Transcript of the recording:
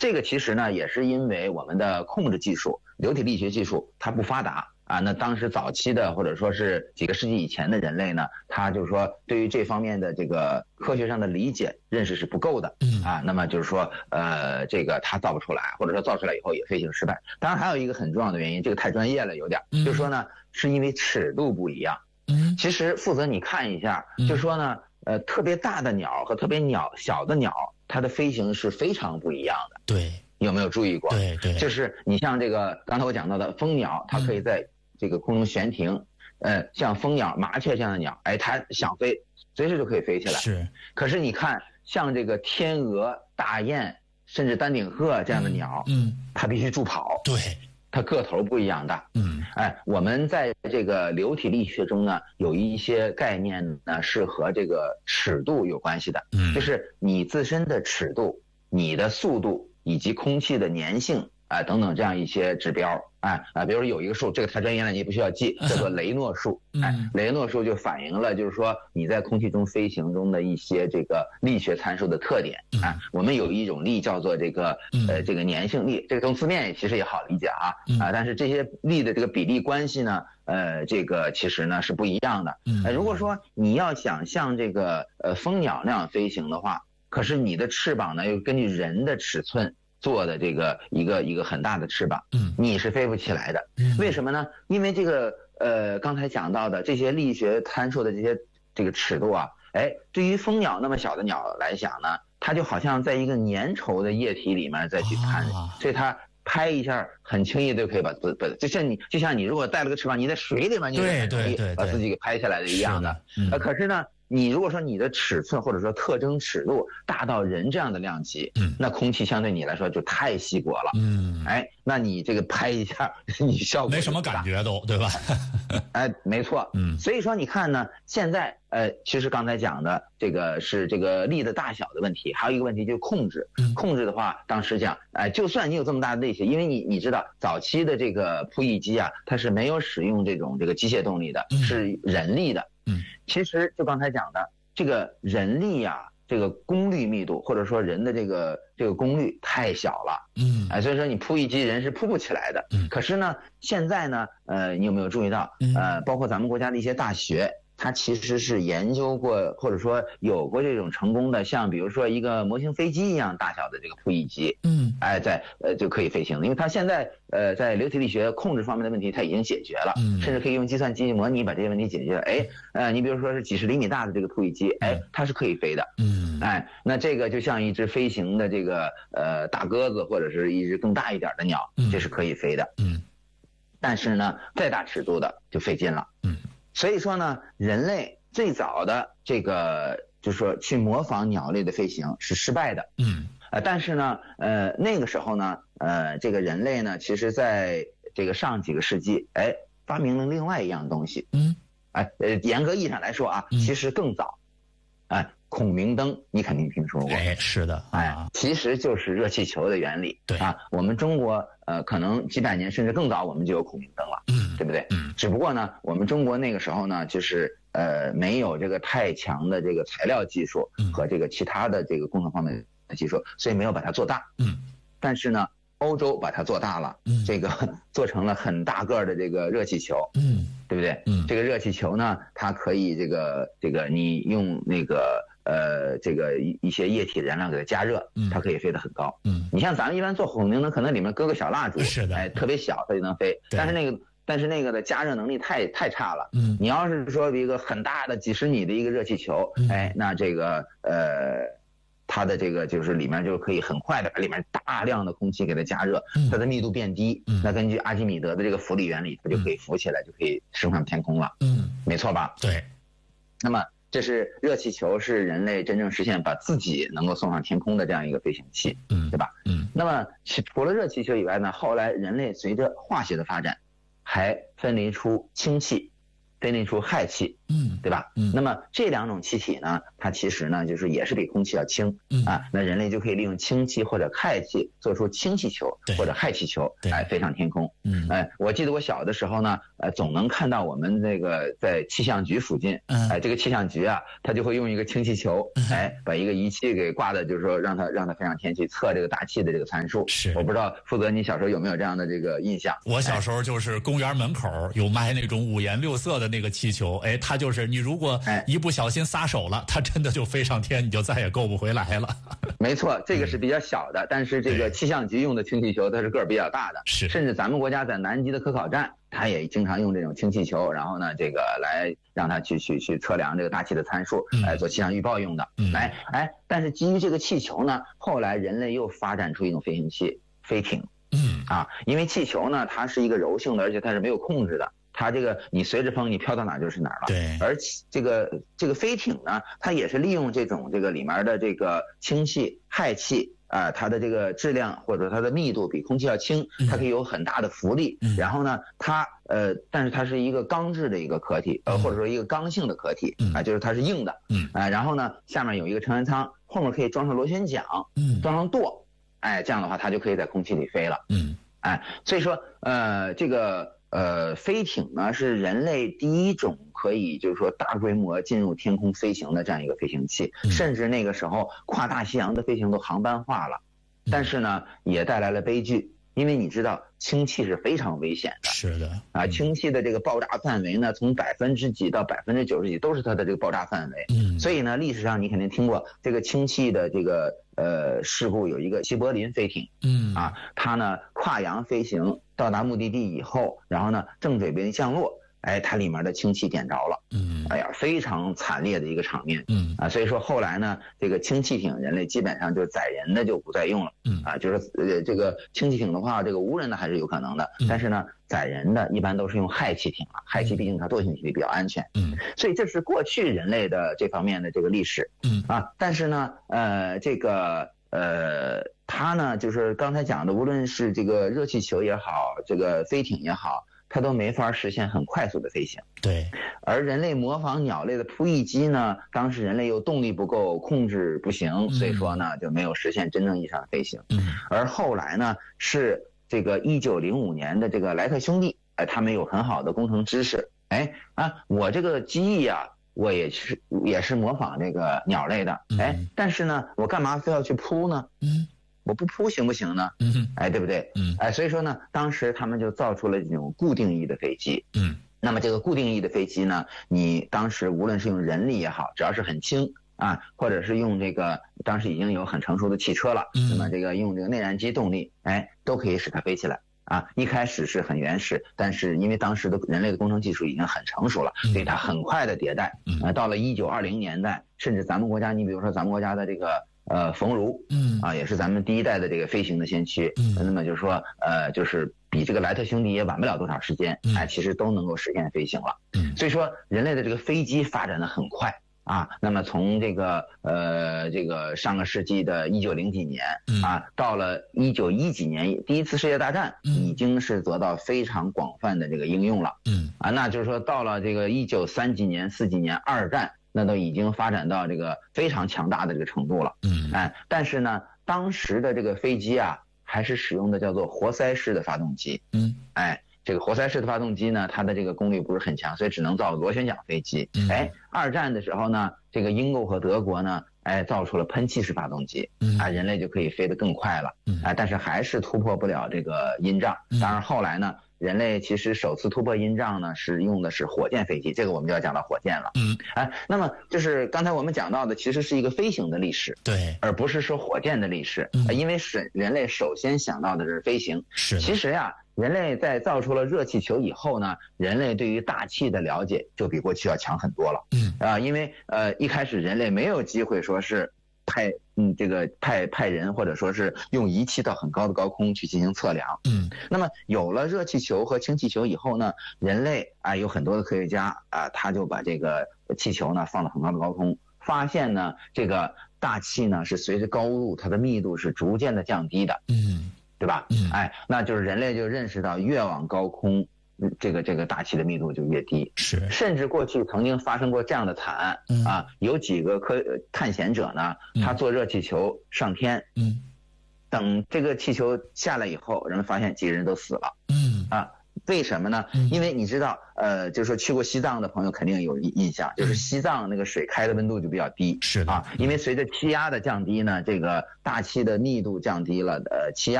这个其实呢也是因为我们的控制技术、流体力学技术它不发达啊。那当时早期的或者说是几个世纪以前的人类呢，他就是说对于这方面的这个科学上的理解认识是不够的啊。那么就是说这个他造不出来，或者说造出来以后也飞行失败。当然还有一个很重要的原因，这个太专业了有点，就是说呢是因为尺度不一样。其实负责你看一下，就是说呢特别大的鸟和特别小的鸟，它的飞行是非常不一样的。 对， 有没有注意过？ 对对， 就是你像这个刚才我讲到的蜂鸟，它可以在这个空中悬停，像蜂鸟、麻雀这样的鸟，哎，它想飞，随时就可以飞起来。 是。 可是你看，像这个天鹅、大雁，甚至丹顶鹤这样的鸟，它必须助跑。 对。 它个头不一样的，我们在这个流体力学中呢，有一些概念呢是和这个尺度有关系的，就是你自身的尺度、你的速度以及空气的粘性等等这样一些指标比如说有一个数，这个太专业了，你也不需要记，叫做雷诺数。雷诺数就反映了就是说你在空气中飞行中的一些这个力学参数的特点我们有一种力叫做这个这个粘性力，这个从字面其实也好理解但是这些力的这个比例关系呢，这个其实呢是不一样的。如果说你要想像这个蜂鸟那样飞行的话，可是你的翅膀呢又根据人的尺寸做的这个一个很大的翅膀，你是飞不起来的。为什么呢？因为这个刚才讲到的这些力学参数的这个尺度对于蜂鸟那么小的鸟来讲呢，它就好像在一个粘稠的液体里面再去攀，所以它拍一下很轻易就可以把就像你如果带了个翅膀，你在水里面你也可以把自己给拍下来的一样的。可是呢，你如果说你的尺寸或者说特征尺度大到人这样的量级，那空气相对你来说就太稀薄了，那你这个拍一下，你效果没什么感觉都，对吧？ 没错，所以说你看呢，现在其实刚才讲的这个是这个力的大小的问题，还有一个问题就是控制。控制的话，当时讲，就算你有这么大的力气，因为你知道早期的这个扑翼机它是没有使用这个机械动力的，是人力的。其实就刚才讲的这个人力这个功率密度或者说人的这个功率太小了，所以说你扑翼机人是扑不起来的。可是呢，现在呢，你有没有注意到，包括咱们国家的一些大学，它其实是研究过或者说有过这种成功的，像比如说一个模型飞机一样大小的这个扑翼机，就可以飞行的，因为它现在在流体力学控制方面的问题它已经解决了，甚至可以用计算机模拟把这些问题解决了。你比如说是几十厘米大的这个扑翼机，它是可以飞的。那这个就像一只飞行的这个大鸽子或者是一只更大一点的鸟，这是可以飞的。但是呢，再大尺度的就费劲了。所以说呢，人类最早的这个就是说去模仿鸟类的飞行是失败的。但是呢，那个时候呢，这个人类呢，其实在这个上几个世纪，发明了另外一样东西。严格意义上来说其实更早。孔明灯你肯定听说过。 是的。 其实就是热气球的原理。 对我们中国可能几百年甚至更早我们就有孔明灯了，对不对？只不过呢，我们中国那个时候呢，就是没有这个太强的这个材料技术和这个其他的这个工程方面的技术，所以没有把它做大。但是呢，欧洲把它做大了，这个做成了很大个的这个热气球，对不对？这个热气球呢，它可以这个你用那个这个一些液体燃料给它加热，它可以飞得很高。你像咱们一般做孔明灯，可能里面搁个小蜡烛， 是的， 特别小，它就能飞。但是那个的加热能力太差了。你要是说一个很大的几十米的一个热气球，那这个它的这个就是里面就可以很快的把里面大量的空气给它加热，它的密度变低，那根据阿基米德的这个浮力原理，它就可以浮起来，就可以升上天空了。没错吧？ 对。 那么这是热气球，是人类真正实现把自己能够送上天空的这样一个飞行器，对吧？那么除了热气球以外呢，后来人类随着化学的发展，还分离出氢气，分离出氦气， 对吧？那么这两种气体呢，它其实呢就是也是比空气要轻啊。那人类就可以利用氢气或者氦气做出氢气球或者氦气球，飞上天空。我记得我小的时候呢，总能看到我们这个在气象局附近，这个气象局啊，它就会用一个氢气球，把一个仪器给挂的，就是说让它飞上天去测这个大气的这个参数。 是， 我不知道负责你小时候有没有这样的这个印象？ 我小时候就是公园门口有卖那种五颜六色的那个气球，它就是你如果一不小心撒手了，它真的就飞上天，你就再也够不回来了。 没错，这个是比较小的，但是这个气象局用的氢气球它是个儿比较大的， 是， 甚至咱们国家在南极的科考站，它也经常用这种氢气球，然后呢，这个来让它去测量这个大气的参数，做气象预报用的。但是基于这个气球呢，后来人类又发展出一种飞行器——飞艇。因为气球呢，它是一个柔性的，而且它是没有控制的。它这个你随着风你飘到哪就是哪了。 对。 而这个飞艇呢，它也是利用这种这个里面的这个氢气、氦气它的这个质量或者它的密度比空气要轻，它可以有很大的浮力。然后呢，但是它是一个钢制的一个壳体，或者说一个刚性的壳体就是它是硬的。然后呢，下面有一个成员舱，后面可以装上螺旋桨，装上舵，这样的话它就可以在空气里飞了。所以说这个飞艇呢是人类第一种可以就是说大规模进入天空飞行的这样一个飞行器，甚至那个时候跨大西洋的飞行都航班化了，但是呢也带来了悲剧，因为你知道氢气是非常危险的。 是的。 氢气的这个爆炸范围呢，从几%到90%几都是它的这个爆炸范围。所以呢，历史上你肯定听过这个氢气的这个事故，有一个西柏林飞艇。它呢跨洋飞行到达目的地以后，然后呢正准备降落，它里面的氢气点着了。非常惨烈的一个场面。所以说后来呢，这个氢气艇人类基本上就载人的就不再用了。就是这个氢气艇的话，这个无人的还是有可能的，但是呢载人的一般都是用氦气艇了，氦气毕竟它惰性气体比较安全。所以这是过去人类的这方面的这个历史。但是呢它呢就是刚才讲的，无论是这个热气球也好，这个飞艇也好，它都没法实现很快速的飞行。 对。 而人类模仿鸟类的扑翼机呢，当时人类又动力不够，控制不行，所以说呢就没有实现真正意义上的飞行。而后来呢是这个1905年的这个莱特兄弟，他们有很好的工程知识。我这个机翼啊，我也是模仿这个鸟类的。但是呢我干嘛非要去扑呢？我不扑行不行呢？对不对？所以说呢，当时他们就造出了这种固定翼的飞机。那么这个固定翼的飞机呢，你当时无论是用人力也好，只要是很轻或者是用这个当时已经有很成熟的汽车了，那么这个用这个内燃机动力，都可以使它飞起来。一开始是很原始，但是因为当时的人类的工程技术已经很成熟了，所以它很快的迭代。到了1920年代，甚至咱们国家，你比如说咱们国家的这个冯如，也是咱们第一代的这个飞行的先驱。那么就是说就是比这个莱特兄弟也晚不了多少时间，其实都能够实现飞行了。所以说人类的这个飞机发展的很快。那么从这个上个世纪的1900几年到了1910几年，第一次世界大战已经是得到非常广泛的这个应用了。那就是说到了这个1930几年、40几年二战，那都已经发展到这个非常强大的这个程度了。但是呢，当时的这个飞机还是使用的叫做活塞式的发动机。这个活塞式的发动机呢，它的这个功率不是很强，所以只能造螺旋桨飞机。二战的时候呢，这个英国和德国呢，造出了喷气式发动机。人类就可以飞得更快了。但是还是突破不了这个音障。当然后来呢，人类其实首次突破音障呢，是用的是火箭飞机，这个我们就要讲到火箭了。那么就是刚才我们讲到的，其实是一个飞行的历史， 对， 而不是说火箭的历史。因为人类首先想到的是飞行。其实人类在造出了热气球以后呢，人类对于大气的了解就比过去要强很多了。因为一开始人类没有机会说是派人或者说是用仪器到很高的高空去进行测量。那么有了热气球和氢气球以后呢，人类有很多的科学家他就把这个气球呢放到很高的高空，发现呢这个大气呢是随着高度它的密度是逐渐的降低的。对吧？那就是人类就认识到越往高空这个大气的密度就越低。 是， 甚至过去曾经发生过这样的惨案啊，有几个探险者呢，他坐热气球上天，等这个气球下来以后，人们发现几个人都死了，为什么呢？因为你知道，就是说去过西藏的朋友肯定有印象，就是西藏那个水开的温度就比较低， 是的啊，因为随着气压的降低呢，这个大气的密度降低了，气压